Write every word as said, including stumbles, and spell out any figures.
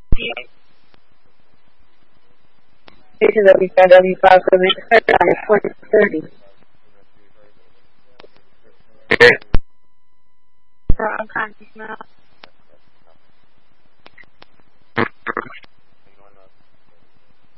Station W W five seven twenty thirty. Okay. For unconscious mouth.